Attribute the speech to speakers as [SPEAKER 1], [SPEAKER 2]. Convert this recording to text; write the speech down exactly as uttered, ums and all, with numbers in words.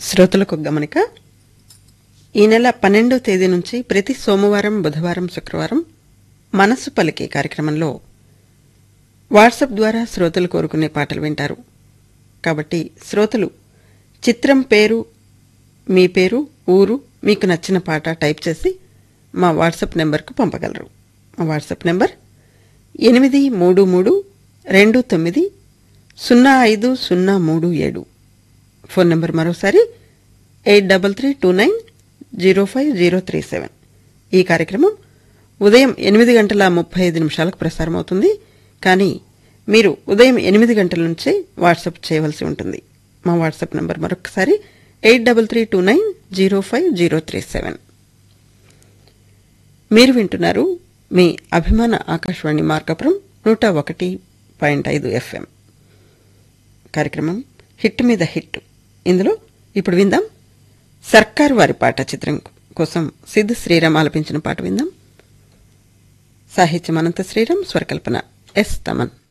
[SPEAKER 1] శ్రోతలకు గమనిక. ఈ నెల పన్నెండో తేదీ నుంచి ప్రతి సోమవారం, బుధవారం, శుక్రవారం మనసు పలికే కార్యక్రమంలో వాట్సాప్ ద్వారా శ్రోతలు కోరుకునే పాటలు వింటారు. కాబట్టి శ్రోతలు చిత్రం పేరు, మీ పేరు, ఊరు, మీకు నచ్చిన పాట టైప్ చేసి మా వాట్సాప్ నెంబర్కు పంపగలరు. మా వాట్సాప్ నెంబర్ ఎనిమిది మూడు మూడు రెండు తొమ్మిది సున్నా ఐదు సున్నా మూడు ఏడు. ఫోన్ నెంబర్ మరోసారి eight double three two nine zero five zero three seven. ఈ కార్యక్రమం ఉదయం ఎనిమిది గంటల ముప్పై ఐదు నిమిషాలకు ప్రసారం అవుతుంది. కానీ మీరు ఉదయం ఎనిమిది గంటల నుంచే వాట్సాప్ చేయవలసి ఉంటుంది. మా వాట్సాప్ నంబర్ మరొకసారి eight double three two nine zero five zero three seven. మీరు వింటున్నారు మీ అభిమాన ఆకాశవాణి మార్కాపురం నూట ఒకటి పాయింట్ ఐదు ఎఫ్ఎం కార్యక్రమం హిట్ మీద హిట్. ఇందులో ఇప్పుడు విందాం సర్కార్ వారి పాట చిత్రం కోసం సిద్ధ శ్రీరామ్ ఆలపించిన పాట విందాం. సాహిత్యం అనంత శ్రీరామ్, స్వరకల్పన ఎస్ తమన్.